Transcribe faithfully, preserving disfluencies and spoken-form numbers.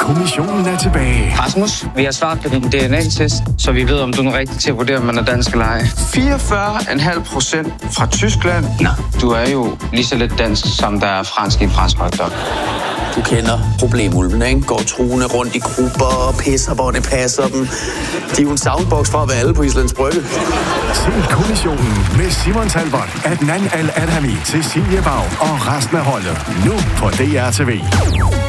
kommissionen er tilbage. Rasmus, vi har svaret på din D N A-test, så vi ved, om du er rigtig til at vurdere, om man er dansk eller ej. fireogfyrre komma fem procent fra Tyskland. Nå, du er jo lige så lidt dansk, som der er fransk i en fransk hotdog. Du kender problemulven, ikke? Går truende rundt i grupper og pisser, hvor det passer dem. De er jo en soundbox fra at være alle på Islands Brygge. Se kommissionen med Simon Talbot, Adnan Al-Adhami, Cecilie Bag og resten af holdet. Nu på D R T V.